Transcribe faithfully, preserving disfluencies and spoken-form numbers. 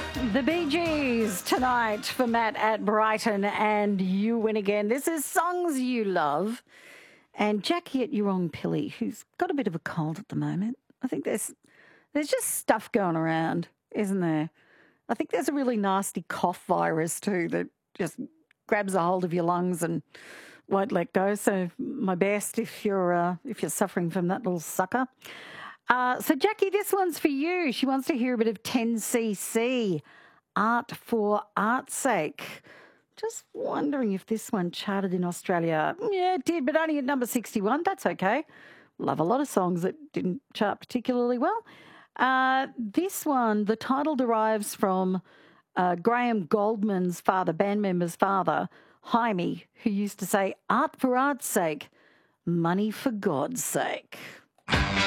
The Bee Gees tonight for Matt at Brighton, and you win again. This is Songs You Love. And Jackie at Yoorong-Pili, who's got a bit of a cold at the moment. I think there's there's just stuff going around, isn't there? I think there's a really nasty cough virus too that just grabs a hold of your lungs and won't let go. So my best if you're uh, if you're suffering from that little sucker. Uh, so, Jackie, this one's for you. She wants to hear a bit of ten C C, Art for Art's Sake. Just wondering if this one charted in Australia. Yeah, it did, but only at number sixty-one. That's okay. Love a lot of songs that didn't chart particularly well. Uh, this one, the title derives from uh, Graham Goldman's father, band member's father, Jaime, who used to say, art for art's sake, money for God's sake.